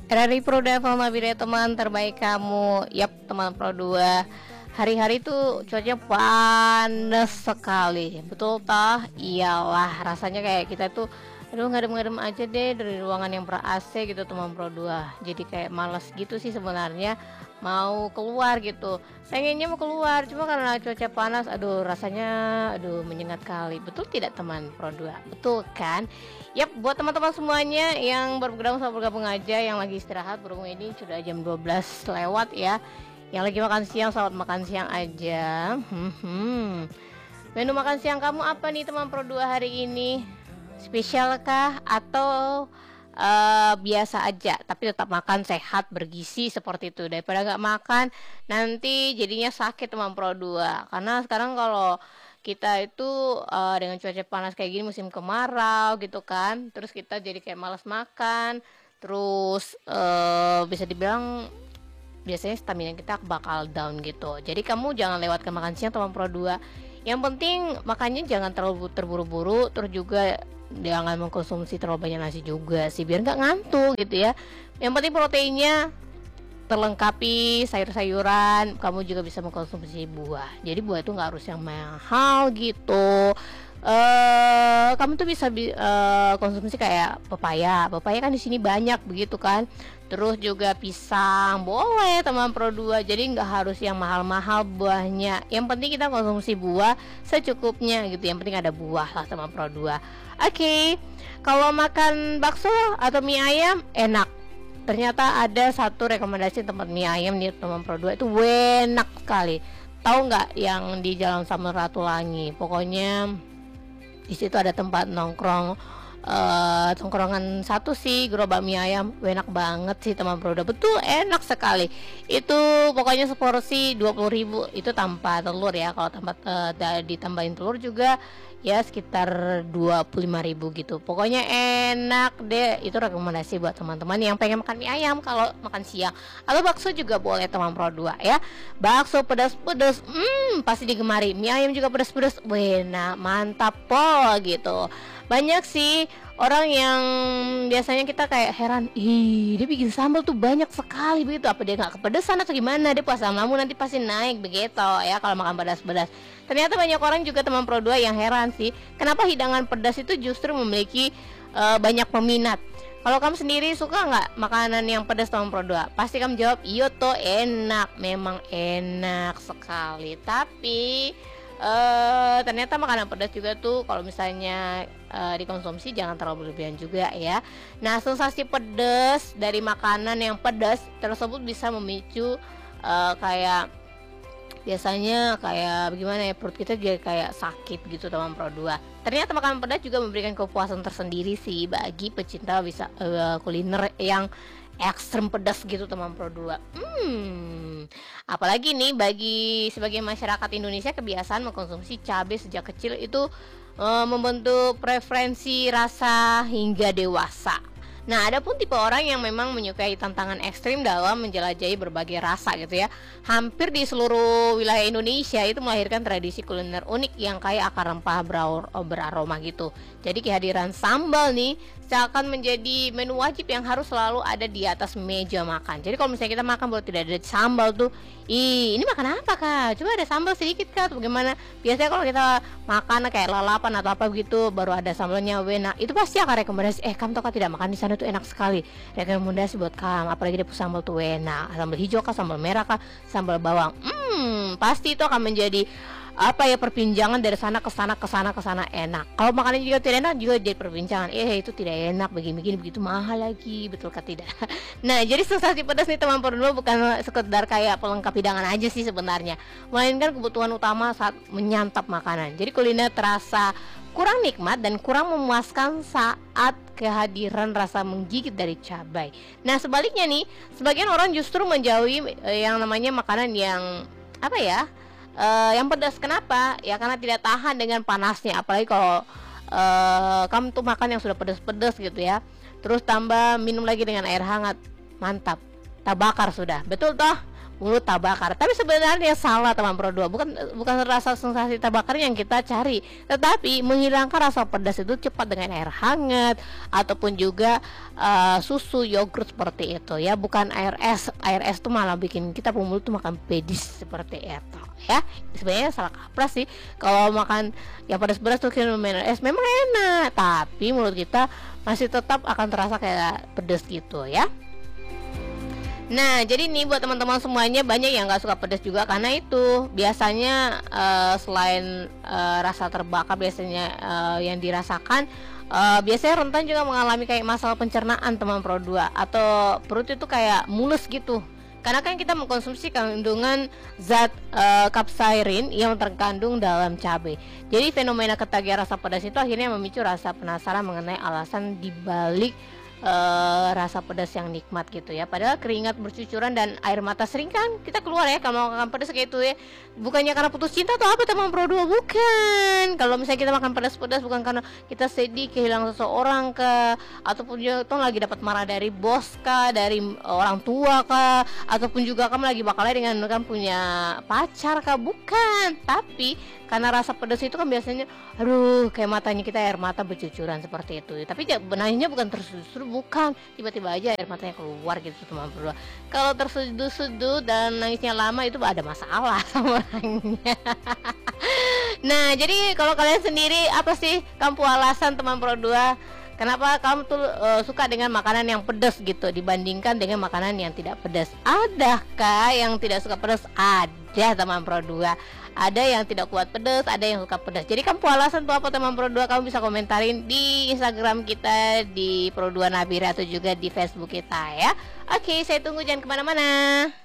RRI Pro Devel Nabire, teman terbaik kamu. Yap, teman Pro 2. Hari-hari tuh cuaca panas sekali. Betul tah? Iyalah, rasanya kayak kita tuh aduh ngadem-ngadem aja deh dari ruangan yang ber AC gitu teman Pro 2. Jadi kayak males gitu sih sebenarnya mau keluar gitu. Pengennya mau keluar, cuma karena cuaca panas, aduh rasanya aduh menyengat kali. Betul tidak teman Pro 2? Betul kan? Yap, buat teman-teman semuanya yang baru bergabung aja, yang lagi istirahat, berhubung ini sudah jam 12 lewat ya. Yang lagi makan siang, selamat makan siang aja. Menu makan siang kamu apa nih teman Pro 2 hari ini? Spesial kah atau biasa aja tapi tetap makan sehat bergizi seperti itu, daripada nggak makan nanti jadinya sakit teman Pro 2. Karena sekarang kalau kita itu dengan cuaca panas kayak gini, musim kemarau gitu kan, terus kita jadi kayak malas makan, terus bisa dibilang biasanya stamina kita bakal down gitu. Jadi kamu jangan lewatkan makan siang teman Pro 2. Yang penting makannya jangan terlalu terburu-buru, terus juga jangan mengkonsumsi terlalu banyak nasi juga sih, biar nggak ngantuk gitu ya. Yang penting proteinnya terlengkapi, sayur-sayuran, kamu juga bisa mengkonsumsi buah. Jadi buah itu nggak harus yang mahal gitu. Kamu tuh bisa konsumsi kayak pepaya kan di sini banyak begitu kan. Terus juga pisang boleh teman Pro 2. Jadi nggak harus yang mahal-mahal buahnya. Yang penting kita konsumsi buah secukupnya gitu. Yang penting ada buah lah teman Pro 2. Oke. Kalau makan bakso atau mie ayam enak. Ternyata ada satu rekomendasi tempat mie ayam nih teman Pro 2, itu enak sekali. Tahu nggak yang di Jalan Samratulangi? Pokoknya di situ ada tempat nongkrong, tongkrongan satu sih, gerobak mie ayam, enak banget sih teman Pro 2. Betul, enak sekali. Itu pokoknya seporsi 20.000 itu tanpa telur ya. Kalau tanpa ditambahin telur juga ya sekitar 25.000 gitu. Pokoknya enak deh. Itu rekomendasi buat teman-teman yang pengen makan mie ayam kalau makan siang. Atau bakso juga boleh teman Pro 2 ya. Bakso pedas-pedas, pasti digemari. Mie ayam juga pedas-pedas, enak, mantap po gitu. Banyak sih orang yang biasanya kita kayak heran, ih dia bikin sambal tuh banyak sekali begitu, apa dia nggak kepedesan atau gimana, dia puasa lambung nanti pasti naik begitu ya kalau makan pedas-pedas. Ternyata banyak orang juga teman Pro 2 yang heran sih, kenapa hidangan pedas itu justru memiliki banyak peminat. Kalau kamu sendiri suka nggak makanan yang pedas teman Pro 2? Pasti kamu jawab iya toh, enak, memang enak sekali. Tapi ternyata makanan pedas juga tuh kalau misalnya dikonsumsi jangan terlalu berlebihan juga ya. Nah, sensasi pedas dari makanan yang pedas tersebut bisa memicu kayak biasanya kayak bagaimana ya, perut kita jadi kayak sakit gitu teman Pro 2. Ternyata makanan pedas juga memberikan kepuasan tersendiri sih bagi pecinta bisa kuliner yang ekstrem pedas gitu teman Pro 2. Apalagi nih bagi sebagian masyarakat Indonesia kebiasaan mengkonsumsi cabai sejak kecil itu membentuk preferensi rasa hingga dewasa. Nah, ada pun tipe orang yang memang menyukai tantangan ekstrim dalam menjelajahi berbagai rasa gitu ya. Hampir di seluruh wilayah Indonesia itu melahirkan tradisi kuliner unik yang kaya akan rempah beraroma gitu. Jadi kehadiran sambal nih seakan menjadi menu wajib yang harus selalu ada di atas meja makan. Jadi kalau misalnya kita makan boleh tidak ada sambal tuh, ini makan apa kak? Coba ada sambal sedikit kak atau bagaimana? Biasanya kalau kita makan kayak lalapan atau apa begitu baru ada sambalnya, nah itu pasti akan rekomendasi, kamu tau kak tidak makan di sana tuh enak sekali, rekomendasi buat kamu. Apalagi dia sambal tuh enak, sambal hijau kah, sambal merah kah, sambal bawang, pasti itu akan menjadi apa ya, perbincangan dari sana ke sana enak. Kalau makannya juga tidak enak juga jadi perbincangan, itu tidak enak begini begitu mahal lagi, betul kah tidak? Nah, jadi sensasi pedas nih teman Pro 2 bukan sekedar kayak pelengkap hidangan aja sih sebenarnya, melainkan kebutuhan utama saat menyantap makanan. Jadi kuliner terasa kurang nikmat dan kurang memuaskan saat kehadiran rasa menggigit dari cabai. Nah, sebaliknya nih, sebagian orang justru menjauhi yang namanya makanan yang apa ya, yang pedas. Kenapa? Ya karena tidak tahan dengan panasnya. Apalagi kalau kamu tuh makan yang sudah pedas-pedas gitu ya, terus tambah minum lagi dengan air hangat, mantap, tak bakar sudah. Betul toh? mulut tak bakar. Tapi sebenarnya salah teman Pro 2. Bukan rasa sensasi tak bakar yang kita cari, tetapi menghilangkan rasa pedas itu cepat dengan air hangat ataupun juga susu, yogurt seperti itu ya, bukan air es. Air es tuh malah bikin kita mulut tuh makan pedis seperti itu ya. Sebenarnya salah kaprah sih. Kalau makan yang pedas-pedas tuh minum es memang enak, tapi mulut kita masih tetap akan terasa kayak pedas gitu ya. Nah, jadi nih buat teman-teman semuanya, banyak yang gak suka pedas juga karena itu biasanya selain rasa terbakar biasanya yang dirasakan, biasanya rentan juga mengalami kayak masalah pencernaan teman Pro 2, atau perut itu kayak mulus gitu. Karena kan kita mengkonsumsi kandungan zat kapsairin yang terkandung dalam cabai. Jadi fenomena ketagihan rasa pedas itu akhirnya memicu rasa penasaran mengenai alasan dibalik rasa pedas yang nikmat gitu ya. Padahal keringat bercucuran dan air mata sering kan kita keluar ya kalau makan pedas kayak itu ya. Bukannya karena putus cinta atau apa teman Pro 2, bukan. Kalau misalnya kita makan pedas-pedas bukan karena kita sedih kehilangan seseorang ataupun juga tuh lagi dapat marah dari bos dari orang tua ataupun juga kamu lagi bakalnya dengan kan punya pacar bukan. Tapi karena rasa pedas itu kan biasanya aduh kayak matanya kita air mata bercucuran seperti itu. Tapi benarnya bukan tersudur, bukan, tiba-tiba aja air matanya keluar gitu teman Pro 2. Kalau terseduh-seduh dan nangisnya lama itu ada masalah sama orangnya. Nah, jadi kalau kalian sendiri apa sih kamu alasan teman Pro 2? Kenapa kamu tuh suka dengan makanan yang pedas gitu dibandingkan dengan makanan yang tidak pedas? Adakah yang tidak suka pedas? Ada teman Pro 2. Ada yang tidak kuat pedas, ada yang suka pedas. Jadi kamu alasan tuh apa teman Pro 2? Kamu bisa komentarin di Instagram kita di Pro 2 Nabila atau juga di Facebook kita ya. Oke, saya tunggu, jangan kemana-mana.